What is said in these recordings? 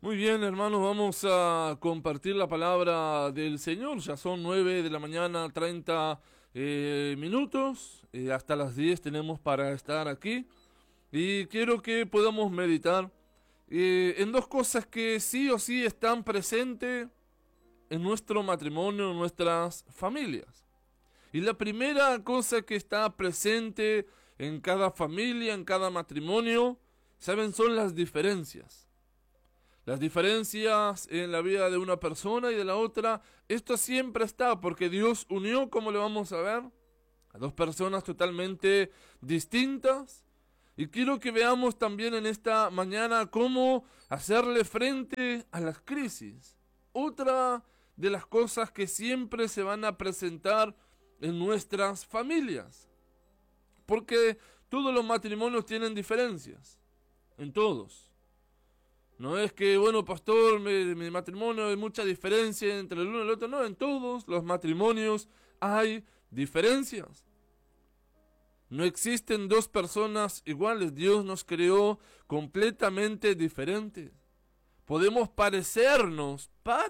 Muy bien, hermanos, vamos a compartir la palabra del Señor. Ya son 9 de la mañana, 30 minutos. Hasta las 10 tenemos para estar aquí. Y quiero que podamos meditar en dos cosas que sí o sí están presentes en nuestro matrimonio, en nuestras familias. Y la primera cosa que está presente en cada familia, en cada matrimonio, ¿saben? Son las diferencias. Las diferencias en la vida de una persona y de la otra, esto siempre está, porque Dios unió, como lo vamos a ver, a dos personas totalmente distintas. Y quiero que veamos también en esta mañana cómo hacerle frente a las crisis. Otra de las cosas que siempre se van a presentar en nuestras familias. Porque todos los matrimonios tienen diferencias. En todos. No es que, bueno, pastor, mi matrimonio hay mucha diferencia entre el uno y el otro. No, en todos los matrimonios hay diferencias. No existen dos personas iguales. Dios nos creó completamente diferentes. Podemos parecernos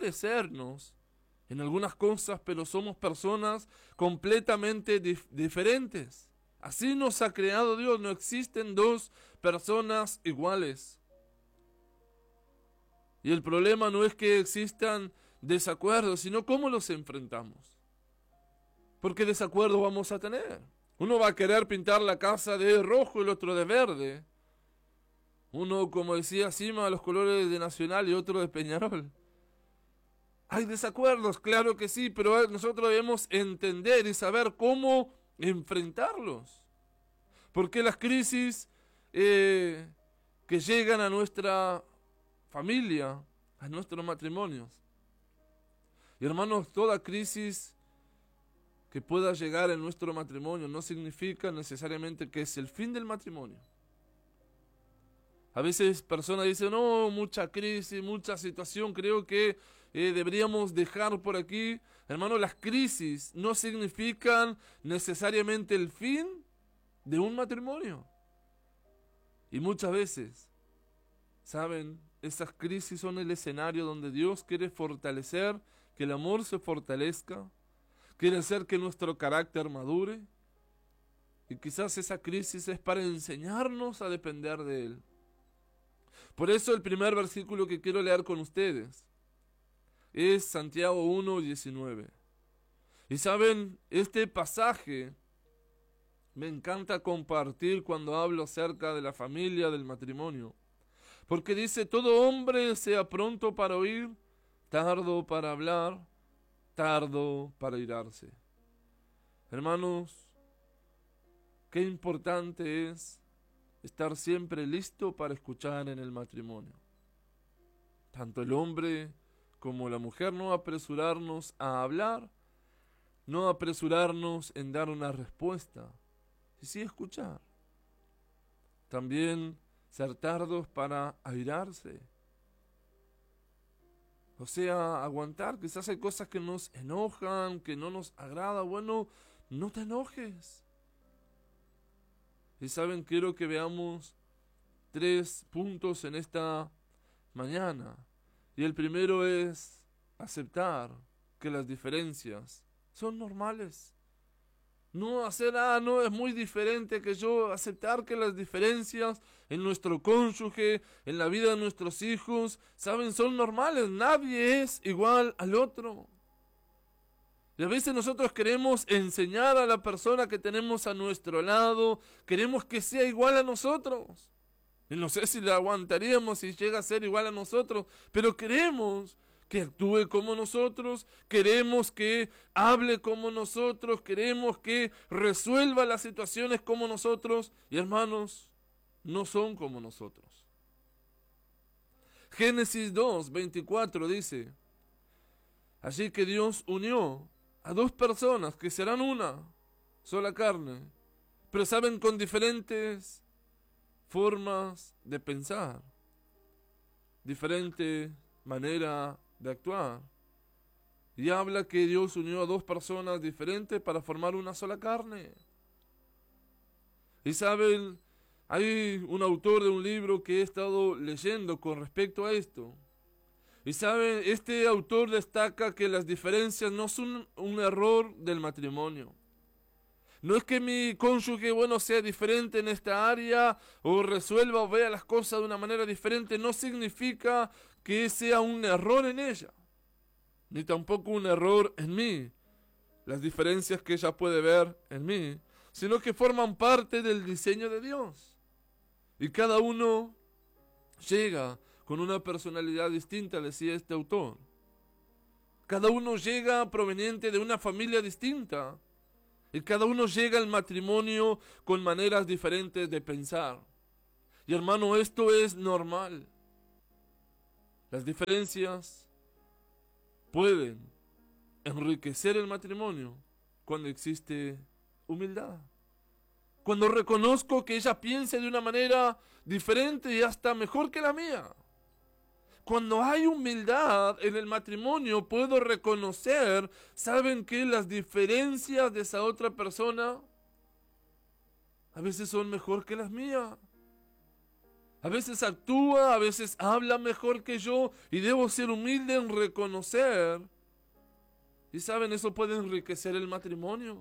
en algunas cosas, pero somos personas completamente diferentes. Así nos ha creado Dios. No existen dos personas iguales. Y el problema no es que existan desacuerdos, sino cómo los enfrentamos. Porque desacuerdos vamos a tener. Uno va a querer pintar la casa de rojo y el otro de verde. Uno, como decía Sima, los colores de Nacional y otro de Peñarol. Hay desacuerdos, claro que sí, pero nosotros debemos entender y saber cómo enfrentarlos. Porque las crisis que llegan a nuestra familia, a nuestros matrimonios. Y hermanos, toda crisis que pueda llegar en nuestro matrimonio no significa necesariamente que es el fin del matrimonio. A veces personas dicen, no, mucha crisis, mucha situación, creo que deberíamos dejar por aquí. Hermanos, las crisis no significan necesariamente el fin de un matrimonio. Y muchas veces, ¿saben? Esas crisis son el escenario donde Dios quiere fortalecer, que el amor se fortalezca, quiere hacer que nuestro carácter madure. Y quizás esa crisis es para enseñarnos a depender de Él. Por eso el primer versículo que quiero leer con ustedes es Santiago 1:19. Y saben, este pasaje me encanta compartir cuando hablo acerca de la familia, del matrimonio. Porque dice, todo hombre sea pronto para oír, tardo para hablar, tardo para irarse. Hermanos, qué importante es estar siempre listo para escuchar en el matrimonio. Tanto el hombre como la mujer, no apresurarnos a hablar, no apresurarnos en dar una respuesta, y sí escuchar. También ser tardos para airarse. O sea, aguantar. Quizás hay cosas que nos enojan, que no nos agrada. Bueno, no te enojes. Y saben, quiero que veamos 3 puntos en esta mañana. Y el primero es aceptar que las diferencias son normales. No hacer, no, es muy diferente que yo. Aceptar que las diferencias en nuestro cónyuge, en la vida de nuestros hijos, saben, son normales. Nadie es igual al otro. Y a veces nosotros queremos enseñar a la persona que tenemos a nuestro lado, queremos que sea igual a nosotros. Y no sé si le aguantaríamos si llega a ser igual a nosotros, pero queremos que actúe como nosotros, queremos que hable como nosotros, queremos que resuelva las situaciones como nosotros, y hermanos, no son como nosotros. Génesis 2:24 dice, así que Dios unió a dos personas que serán una sola carne, pero saben, con diferentes formas de pensar, diferente manera de actuar. Y habla que Dios unió a dos personas diferentes para formar una sola carne. Y saben, hay un autor de un libro que he estado leyendo con respecto a esto. Y saben, este autor destaca que las diferencias no son un error del matrimonio. No es que mi cónyuge, sea diferente en esta área o resuelva o vea las cosas de una manera diferente. No significa que sea un error en ella, ni tampoco un error en mí, las diferencias que ella puede ver en mí, sino que forman parte del diseño de Dios. Y cada uno llega con una personalidad distinta, decía este autor. Cada uno llega proveniente de una familia distinta. Y cada uno llega al matrimonio con maneras diferentes de pensar. Y hermano, esto es normal. Las diferencias pueden enriquecer el matrimonio cuando existe humildad. Cuando reconozco que ella piense de una manera diferente y hasta mejor que la mía. Cuando hay humildad en el matrimonio, puedo reconocer, ¿saben qué? Las diferencias de esa otra persona a veces son mejor que las mías. A veces actúa, a veces habla mejor que yo y debo ser humilde en reconocer. Y ¿saben? Eso puede enriquecer el matrimonio.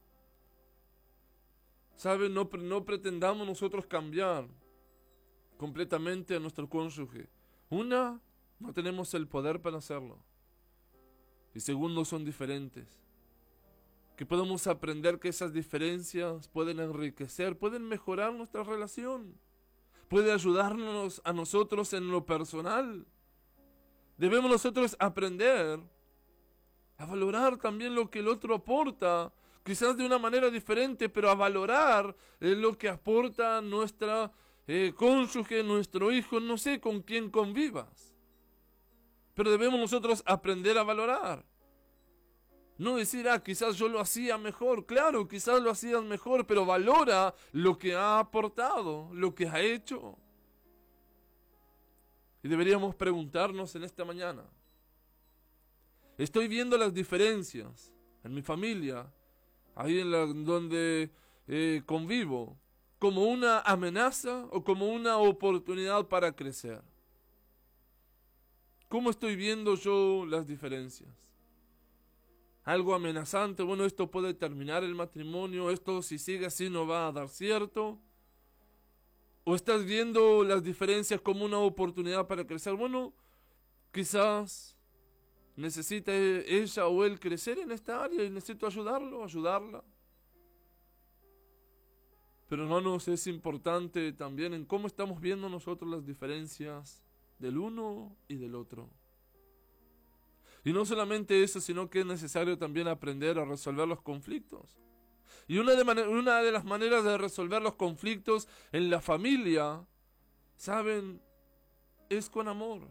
¿Saben? No pretendamos nosotros cambiar completamente a nuestro cónyuge. Una, no tenemos el poder para hacerlo. Y segundo, son diferentes. Que podemos aprender que esas diferencias pueden enriquecer, pueden mejorar nuestra relación. Puede ayudarnos a nosotros en lo personal. Debemos nosotros aprender a valorar también lo que el otro aporta, quizás de una manera diferente, pero a valorar lo que aporta nuestra cónyuge, nuestro hijo, no sé con quién convivas. Pero debemos nosotros aprender a valorar. No decir, quizás yo lo hacía mejor. Claro, quizás lo hacías mejor, pero valora lo que ha aportado, lo que ha hecho. Y deberíamos preguntarnos en esta mañana, ¿estoy viendo las diferencias en mi familia, ahí donde convivo, como una amenaza o como una oportunidad para crecer? ¿Cómo estoy viendo yo las diferencias? Algo amenazante, esto puede terminar el matrimonio, esto si sigue así no va a dar cierto. ¿O estás viendo las diferencias como una oportunidad para crecer? Quizás necesita ella o él crecer en esta área y necesito ayudarla. Pero hermanos, es importante también en cómo estamos viendo nosotros las diferencias del uno y del otro. Y no solamente eso, sino que es necesario también aprender a resolver los conflictos. Y una de las maneras de resolver los conflictos en la familia, ¿saben? Es con amor.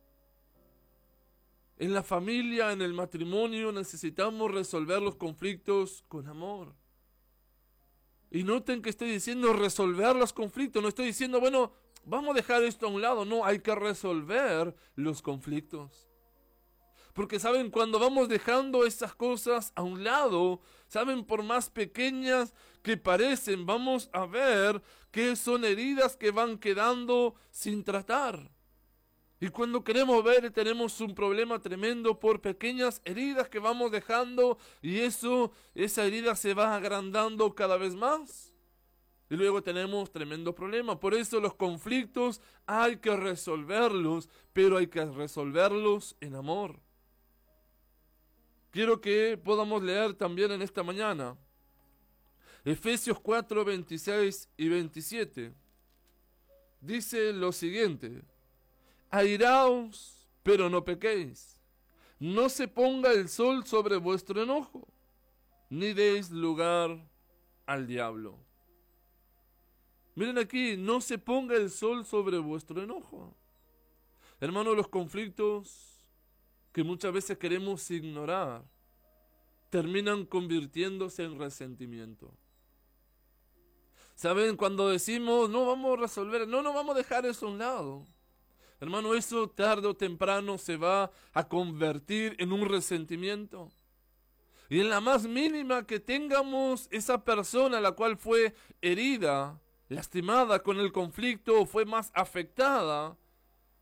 En la familia, en el matrimonio, necesitamos resolver los conflictos con amor. Y noten que estoy diciendo resolver los conflictos. No estoy diciendo, vamos a dejar esto a un lado. No, hay que resolver los conflictos. Porque, ¿saben? Cuando vamos dejando esas cosas a un lado, ¿saben? Por más pequeñas que parecen, vamos a ver que son heridas que van quedando sin tratar. Y cuando queremos ver, tenemos un problema tremendo por pequeñas heridas que vamos dejando y esa herida se va agrandando cada vez más. Y luego tenemos tremendo problema. Por eso los conflictos hay que resolverlos, pero hay que resolverlos en amor. Quiero que podamos leer también en esta mañana Efesios 4, 26 y 27. Dice lo siguiente: airaos, pero no pequéis. No se ponga el sol sobre vuestro enojo, ni deis lugar al diablo. Miren aquí, no se ponga el sol sobre vuestro enojo. Hermanos, los conflictos que muchas veces queremos ignorar terminan convirtiéndose en resentimiento. ¿Saben? Cuando decimos, no vamos a resolver, no vamos a dejar eso a un lado. Hermano, eso tarde o temprano se va a convertir en un resentimiento. Y en la más mínima que tengamos esa persona la cual fue herida, lastimada con el conflicto o fue más afectada,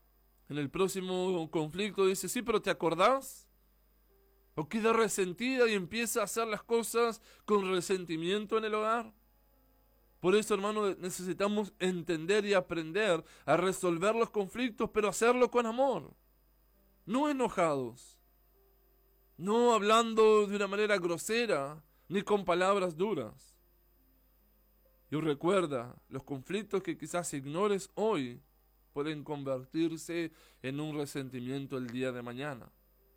En el próximo conflicto dice, sí, pero ¿te acordás? O queda resentida y empieza a hacer las cosas con resentimiento en el hogar. Por eso, hermano, necesitamos entender y aprender a resolver los conflictos, pero hacerlo con amor. No enojados. No hablando de una manera grosera, ni con palabras duras. Y recuerda, los conflictos que quizás ignores hoy pueden convertirse en un resentimiento el día de mañana.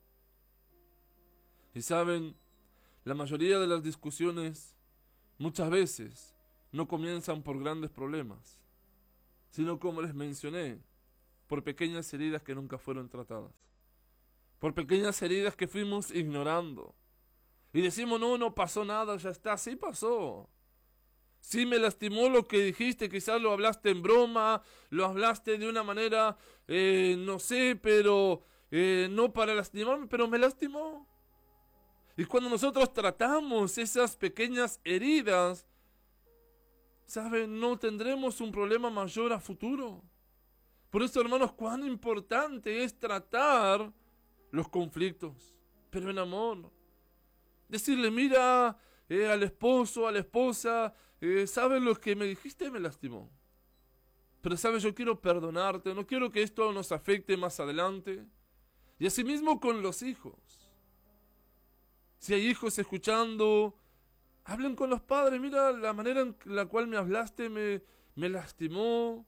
Y saben, la mayoría de las discusiones muchas veces no comienzan por grandes problemas, sino, como les mencioné, por pequeñas heridas que nunca fueron tratadas, por pequeñas heridas que fuimos ignorando. Y decimos, no, no pasó nada, ya está. Sí pasó. Sí me lastimó lo que dijiste, quizás lo hablaste en broma, lo hablaste de una manera, no sé, pero no para lastimarme, pero me lastimó. Y cuando nosotros tratamos esas pequeñas heridas, ¿saben? No tendremos un problema mayor a futuro. Por eso, hermanos, cuán importante es tratar los conflictos, pero en amor. Decirle, mira, al esposo, a la esposa, ¿sabes lo que me dijiste? Me lastimó. Pero, ¿sabes? Yo quiero perdonarte, no quiero que esto nos afecte más adelante. Y asimismo con los hijos. Si hay hijos escuchando, hablen con los padres. Mira, la manera en la cual me hablaste me lastimó.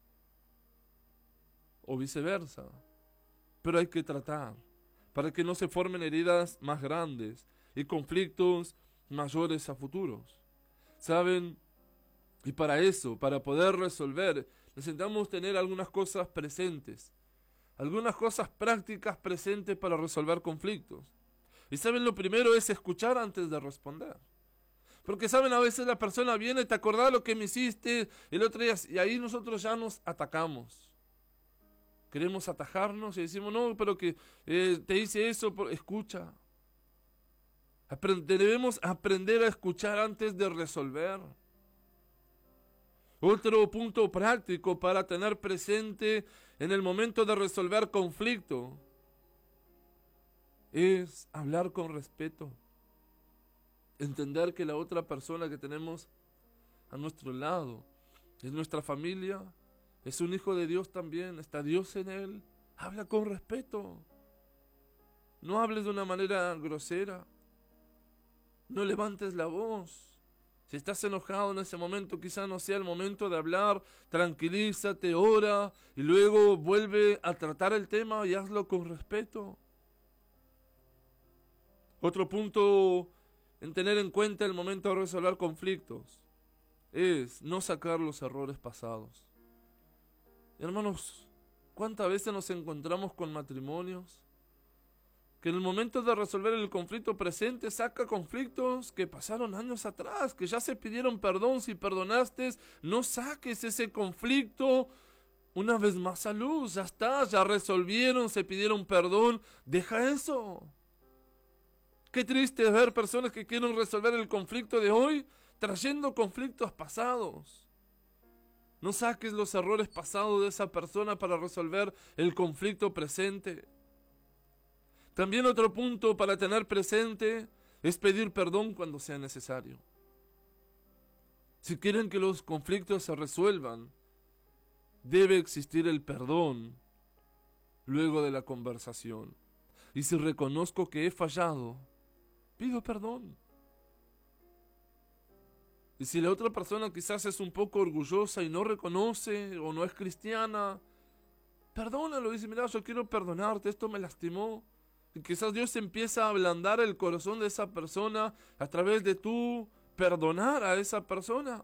O viceversa. Pero hay que tratar para que no se formen heridas más grandes y conflictos mayores a futuros. ¿Saben? Y para eso, para poder resolver, necesitamos tener algunas cosas presentes. Algunas cosas prácticas presentes para resolver conflictos. Y saben, lo primero es escuchar antes de responder. Porque saben, a veces la persona viene, ¿te acordás lo que me hiciste el otro día? Y ahí nosotros ya nos atacamos. Queremos atajarnos y decimos, no, pero que te hice eso, escucha. Debemos aprender a escuchar antes de resolver. Otro punto práctico para tener presente en el momento de resolver conflicto es hablar con respeto. Entender que la otra persona que tenemos a nuestro lado es nuestra familia, es un hijo de Dios también, está Dios en él. Habla con respeto. No hables de una manera grosera. No levantes la voz. Si estás enojado en ese momento, quizá no sea el momento de hablar. Tranquilízate, ora y luego vuelve a tratar el tema y hazlo con respeto. Otro punto en tener en cuenta el momento de resolver conflictos es no sacar los errores pasados. Hermanos, ¿cuántas veces nos encontramos con matrimonios que en el momento de resolver el conflicto presente saca conflictos que pasaron años atrás, que ya se pidieron perdón? Si perdonaste, no saques ese conflicto una vez más a luz. Ya está, ya resolvieron, se pidieron perdón. Deja eso. Qué triste es ver personas que quieren resolver el conflicto de hoy trayendo conflictos pasados. No saques los errores pasados de esa persona para resolver el conflicto presente. También otro punto para tener presente es pedir perdón cuando sea necesario. Si quieren que los conflictos se resuelvan, debe existir el perdón luego de la conversación. Y si reconozco que he fallado, pido perdón. Y si la otra persona quizás es un poco orgullosa y no reconoce o no es cristiana, perdónalo. Dice, mira, yo quiero perdonarte, esto me lastimó. Y quizás Dios empieza a ablandar el corazón de esa persona a través de tú perdonar a esa persona.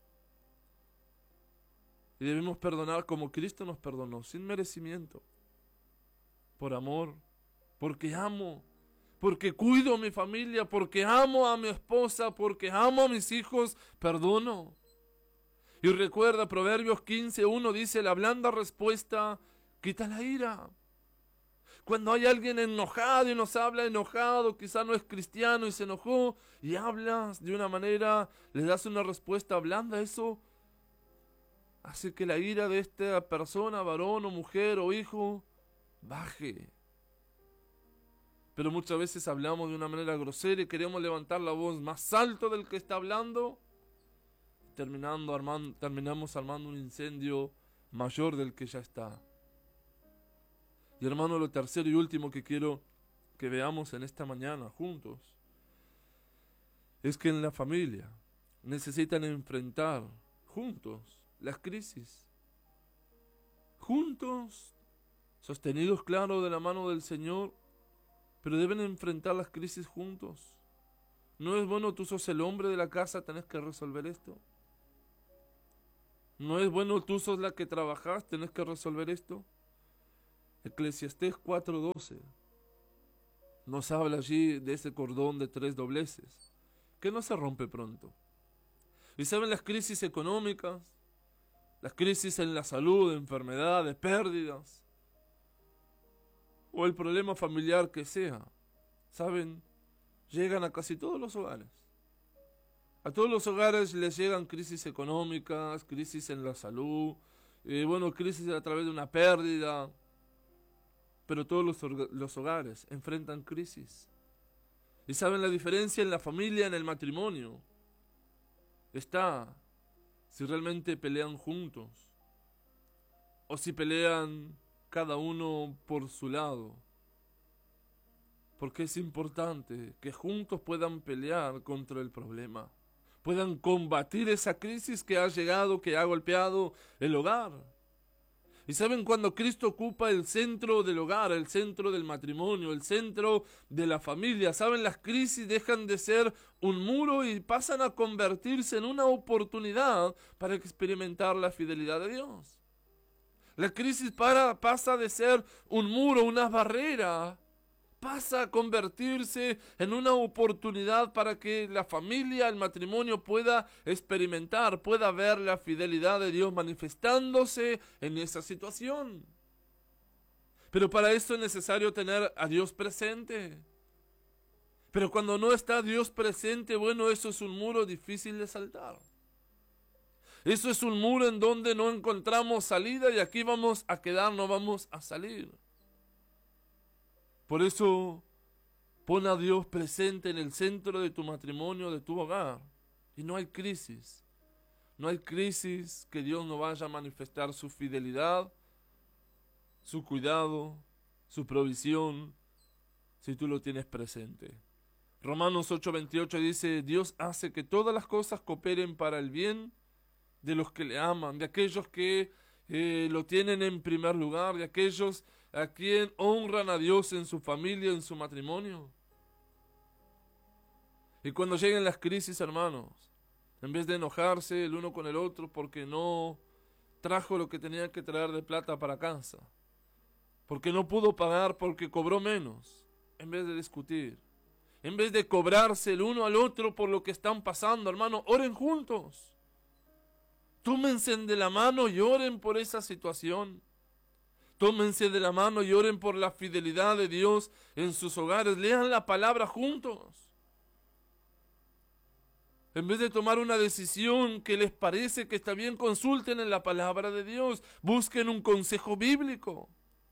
Y debemos perdonar como Cristo nos perdonó, sin merecimiento. Por amor, porque amo, porque cuido a mi familia, porque amo a mi esposa, porque amo a mis hijos, perdono. Y recuerda, Proverbios 15:1 dice, la blanda respuesta quita la ira. Cuando hay alguien enojado y nos habla enojado, quizá no es cristiano y se enojó, y hablas de una manera, le das una respuesta blanda, eso hace que la ira de esta persona, varón o mujer o hijo, baje. Pero muchas veces hablamos de una manera grosera y queremos levantar la voz más alto del que está hablando. Terminamos armando un incendio mayor del que ya está. Y hermano, lo tercero y último que quiero que veamos en esta mañana juntos es que en la familia necesitan enfrentar juntos las crisis. Juntos, sostenidos, claro, de la mano del Señor, pero deben enfrentar las crisis juntos. ¿No es bueno tú sos el hombre de la casa, tenés que resolver esto? ¿No es bueno tú sos la que trabajás, tenés que resolver esto? Eclesiastés 4:12 nos habla allí de ese cordón de 3 dobleces, que no se rompe pronto. Y saben, las crisis económicas, las crisis en la salud, enfermedades, pérdidas, o el problema familiar que sea, saben, llegan a casi todos los hogares. A todos los hogares les llegan crisis económicas, crisis en la salud, crisis a través de una pérdida. Pero todos los hogares enfrentan crisis. Y saben, la diferencia en la familia, en el matrimonio, está si realmente pelean juntos o si pelean cada uno por su lado. Porque es importante que juntos puedan pelear contra el problema, puedan combatir esa crisis que ha llegado, que ha golpeado el hogar. Y saben, cuando Cristo ocupa el centro del hogar, el centro del matrimonio, el centro de la familia, saben, las crisis dejan de ser un muro y pasan a convertirse en una oportunidad para experimentar la fidelidad de Dios. La crisis pasa de ser un muro, una barrera, pasa a convertirse en una oportunidad para que la familia, el matrimonio pueda experimentar, pueda ver la fidelidad de Dios manifestándose en esa situación. Pero para eso es necesario tener a Dios presente. Pero cuando no está Dios presente, eso es un muro difícil de saltar. Eso es un muro en donde no encontramos salida y aquí vamos a quedar, no vamos a salir. Por eso, pon a Dios presente en el centro de tu matrimonio, de tu hogar. Y no hay crisis. No hay crisis que Dios no vaya a manifestar su fidelidad, su cuidado, su provisión, si tú lo tienes presente. Romanos 8:28 dice, Dios hace que todas las cosas cooperen para el bien de los que le aman, de aquellos que lo tienen en primer lugar, de aquellos a quien honran a Dios en su familia, en su matrimonio. Y cuando lleguen las crisis, hermanos, en vez de enojarse el uno con el otro porque no trajo lo que tenía que traer de plata para casa, porque no pudo pagar, porque cobró menos, en vez de discutir, en vez de cobrarse el uno al otro por lo que están pasando, hermanos, oren juntos. Tómense de la mano y oren por esa situación. Tómense de la mano y oren por la fidelidad de Dios en sus hogares. Lean la palabra juntos. En vez de tomar una decisión que les parece que está bien, consulten en la palabra de Dios. Busquen un consejo bíblico.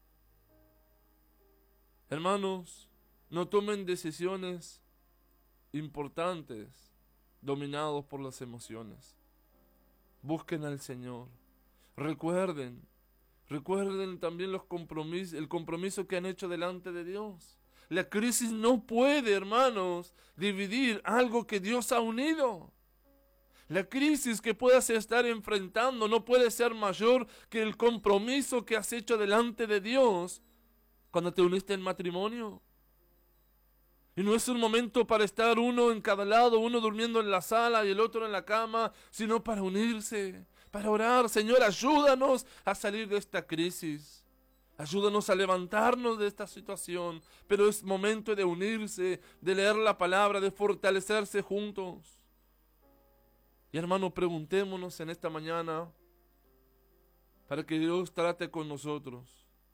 Hermanos, no tomen decisiones importantes dominados por las emociones. Busquen al Señor. Recuerden también el compromiso que han hecho delante de Dios. La crisis no puede, hermanos, dividir algo que Dios ha unido. La crisis que puedas estar enfrentando no puede ser mayor que el compromiso que has hecho delante de Dios cuando te uniste en matrimonio. Y no es un momento para estar uno en cada lado, uno durmiendo en la sala y el otro en la cama, sino para unirse, para orar. Señor, ayúdanos a salir de esta crisis. Ayúdanos a levantarnos de esta situación. Pero es momento de unirse, de leer la palabra, de fortalecerse juntos. Y hermano, preguntémonos en esta mañana para que Dios trate con nosotros.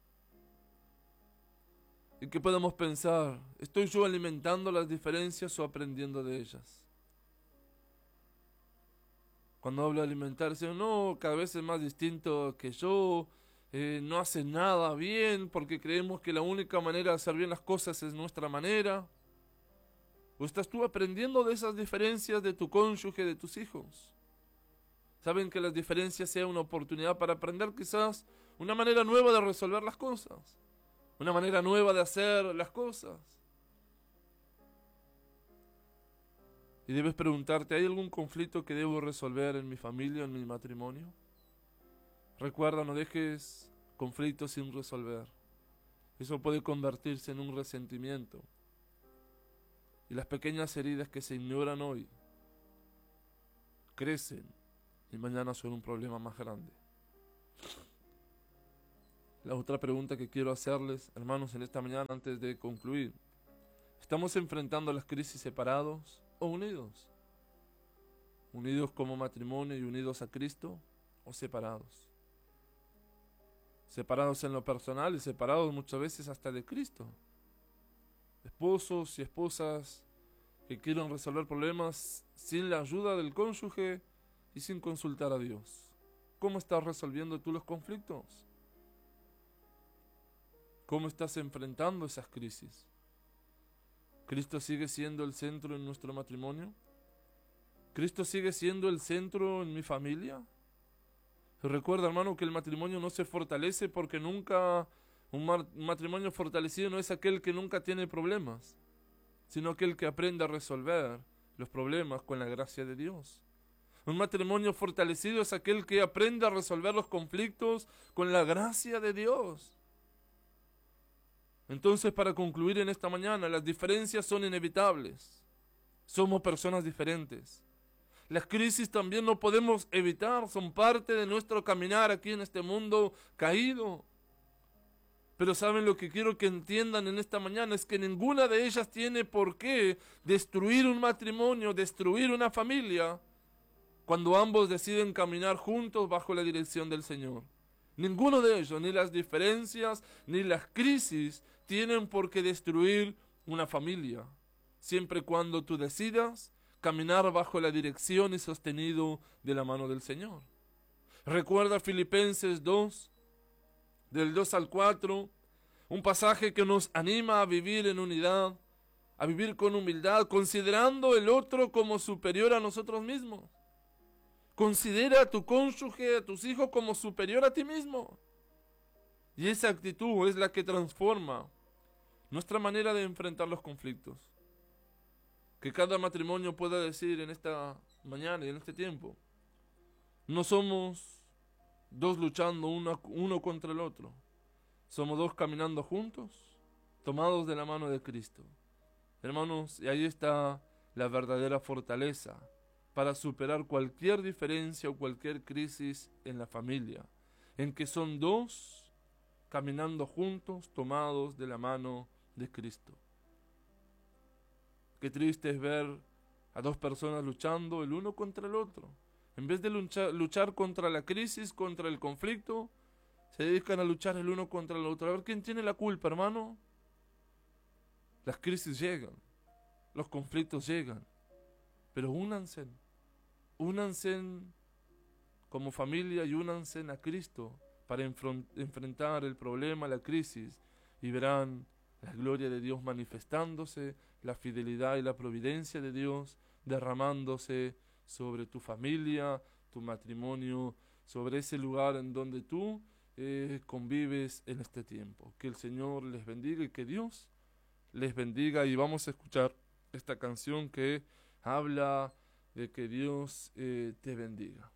Y que podamos pensar, ¿estoy yo alimentando las diferencias o aprendiendo de ellas? Cuando hablo de alimentarse, no, cada vez es más distinto que yo, no hace nada bien porque creemos que la única manera de hacer bien las cosas es nuestra manera. ¿O estás tú aprendiendo de esas diferencias de tu cónyuge, de tus hijos? Saben que las diferencias sean una oportunidad para aprender quizás una manera nueva de resolver las cosas, una manera nueva de hacer las cosas. Y debes preguntarte, ¿hay algún conflicto que debo resolver en mi familia, en mi matrimonio? Recuerda, no dejes conflictos sin resolver. Eso puede convertirse en un resentimiento. Y las pequeñas heridas que se ignoran hoy crecen y mañana son un problema más grande. La otra pregunta que quiero hacerles, hermanos, en esta mañana antes de concluir. ¿Estamos enfrentando las crisis separados o unidos? ¿Unidos como matrimonio y unidos a Cristo o separados? Separados en lo personal y separados muchas veces hasta de Cristo. Esposos y esposas que quieren resolver problemas sin la ayuda del cónyuge y sin consultar a Dios. ¿Cómo estás resolviendo tú los conflictos? ¿Cómo estás enfrentando esas crisis? ¿Cristo sigue siendo el centro en nuestro matrimonio? ¿Cristo sigue siendo el centro en mi familia? Recuerda, hermano, que el matrimonio no se fortalece porque nunca... Un matrimonio fortalecido no es aquel que nunca tiene problemas, sino aquel que aprende a resolver los problemas con la gracia de Dios. Un matrimonio fortalecido es aquel que aprende a resolver los conflictos con la gracia de Dios. Entonces, para concluir en esta mañana, las diferencias son inevitables. Somos personas diferentes. Las crisis también no podemos evitar, son parte de nuestro caminar aquí en este mundo caído. Pero ¿saben lo que quiero que entiendan en esta mañana? Es que ninguna de ellas tiene por qué destruir un matrimonio, destruir una familia, cuando ambos deciden caminar juntos bajo la dirección del Señor. Ninguno de ellos, ni las diferencias, ni las crisis, tienen por qué destruir una familia, siempre y cuando tú decidas caminar bajo la dirección y sostenido de la mano del Señor. Recuerda Filipenses 2, del 2 al 4, un pasaje que nos anima a vivir en unidad, a vivir con humildad, considerando el otro como superior a nosotros mismos. Considera a tu cónyuge, a tus hijos como superior a ti mismo. Y esa actitud es la que transforma nuestra manera de enfrentar los conflictos. Que cada matrimonio pueda decir en esta mañana y en este tiempo, no somos dos luchando uno contra el otro. Somos dos caminando juntos, tomados de la mano de Cristo. Hermanos, y ahí está la verdadera fortaleza para superar cualquier diferencia o cualquier crisis en la familia, en que son dos caminando juntos, tomados de la mano de Cristo. Qué triste es ver a dos personas luchando el uno contra el otro. En vez de luchar contra la crisis, contra el conflicto, se dedican a luchar el uno contra el otro. A ver quién tiene la culpa, hermano. Las crisis llegan, los conflictos llegan, pero únanse como familia y únanse a Cristo para enfrentar el problema, la crisis, y verán la gloria de Dios manifestándose, la fidelidad y la providencia de Dios derramándose sobre tu familia, tu matrimonio, sobre ese lugar en donde tú convives en este tiempo. Que el Señor les bendiga y que Dios les bendiga. Y vamos a escuchar esta canción que habla de que Dios te bendiga.